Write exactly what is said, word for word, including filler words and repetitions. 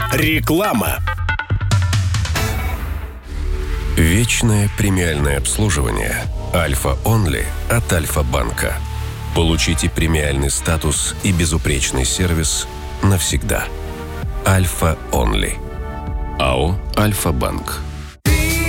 Реклама. Вечное премиальное обслуживание Альфа Онли от Альфа-банка. Получите премиальный статус и безупречный сервис навсегда. Альфа Онли. АО «Альфа-банк».